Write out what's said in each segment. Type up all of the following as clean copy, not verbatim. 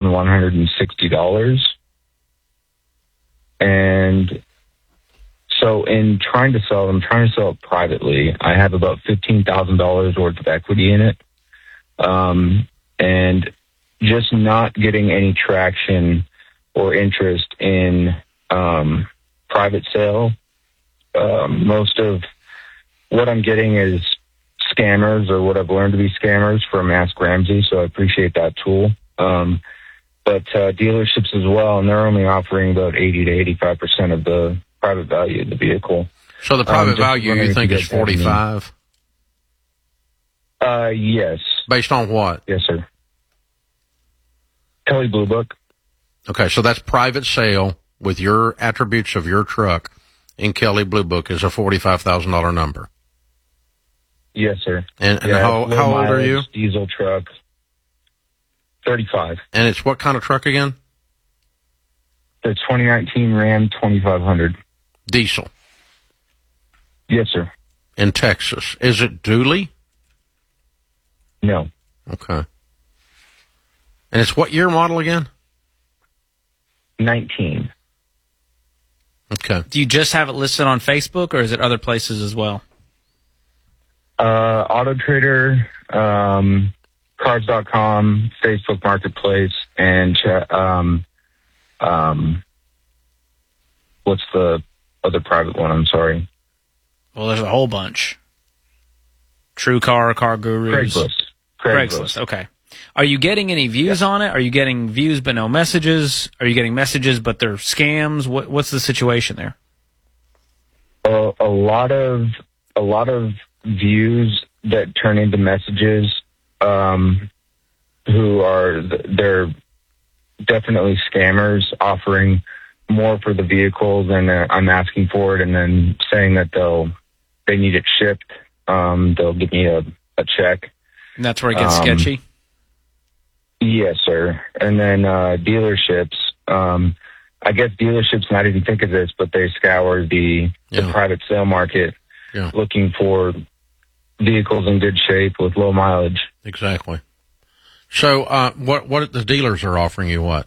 $1,160. And so in trying to sell them, trying to sell it privately, I have about $15,000 worth of equity in it. And just not getting any traction or interest in private sale. Most of what I'm getting is scammers, or what I've learned to be scammers, from Ask Ramsey, so I appreciate that tool. But dealerships as well, and they're only offering about 80 to 85% of the private value of the vehicle. So the private value you think is 45? Yes. Based on what? Yes, sir. Kelley Blue Book. Okay, so that's private sale with your attributes of your truck in Kelley Blue Book is a $45,000 number. Yes, sir. And how old are you? Diesel truck. 35. And it's what kind of truck again? The 2019 Ram 2500. Diesel. Yes, sir. In Texas. Is it dually? No. Okay. And it's what year model again? 19. Okay. Do you just have it listed on Facebook, or is it other places as well? Auto Trader, Cars.com, Facebook Marketplace, and what's the other private one? I'm sorry. Well, there's a whole bunch. TrueCar, Car Gurus. Craigslist. Okay. Are you getting any views on it? Are you getting views but no messages? Are you getting messages but they're scams? What's the situation there? A lot of views that turn into messages. They're definitely scammers, offering more for the vehicle than I'm asking for it, and then saying that they need it shipped. They'll give me a check. And that's where it gets sketchy? Yes, sir. And then dealerships, I guess dealerships not even think of this, but they scour the private sale market looking for vehicles in good shape with low mileage. Exactly. So what the dealers are offering you what?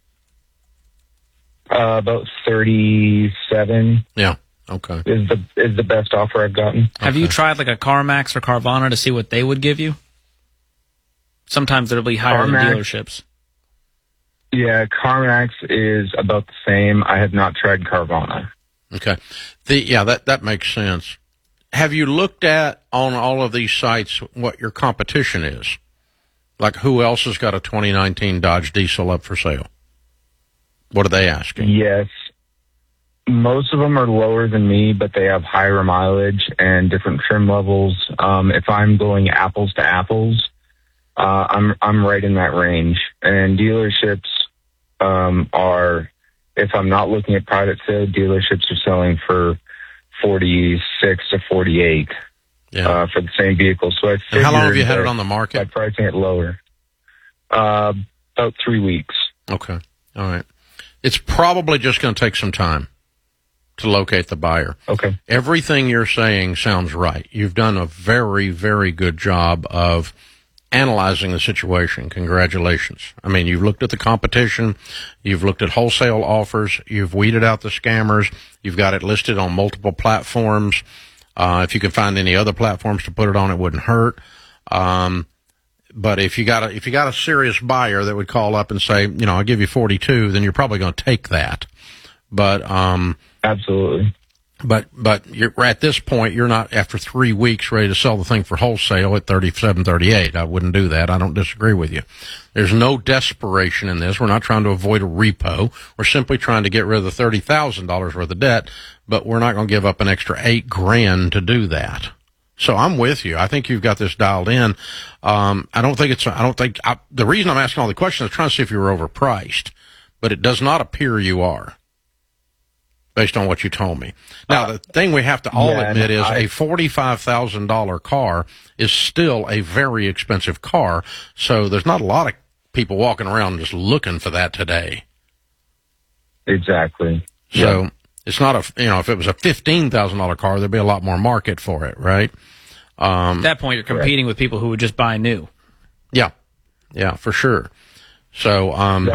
About 37. Yeah. Okay. Is the best offer I've gotten. Have you tried like a CarMax or Carvana to see what they would give you? Sometimes it'll be higher than dealerships. Yeah, CarMax is about the same. I have not tried Carvana. Okay. That makes sense. Have you looked at, on all of these sites, what your competition is? Like, who else has got a 2019 Dodge Diesel up for sale? What are they asking? Yes. Most of them are lower than me, but they have higher mileage and different trim levels. If I'm going apples to apples, I'm right in that range. And dealerships are, if I'm not looking at private sale, dealerships are selling for 46 to 48 for the same vehicle. So I figured, how long have you had it on the market? By pricing it lower, about 3 weeks. Okay, all right. It's probably just going to take some time to locate the buyer. Okay. Everything you're saying sounds right. You've done a very, very good job of analyzing the situation. Congratulations. I mean, you've looked at the competition. You've looked at wholesale offers. You've weeded out the scammers. You've got it listed on multiple platforms. If you could find any other platforms to put it on, it wouldn't hurt. But if you got a serious buyer that would call up and say, I'll give you 42, then you're probably going to take that. But, absolutely. But you're at this point, you're not, after 3 weeks, ready to sell the thing for wholesale at 37, 38. I wouldn't do that. I don't disagree with you. There's no desperation in this. We're not trying to avoid a repo. We're simply trying to get rid of the $30,000 worth of debt, but we're not going to give up an extra $8,000 to do that. So I'm with you. I think you've got this dialed in. The reason I'm asking all the questions is trying to see if you were overpriced, but it does not appear you are, based on what you told me. Now, the thing we have to all admit is a $45,000 car is still a very expensive car, so there's not a lot of people walking around just looking for that today. Exactly. So it's not if it was a $15,000 car, there'd be a lot more market for it, right? At that point, you're competing with people who would just buy new. Yeah, for sure. So,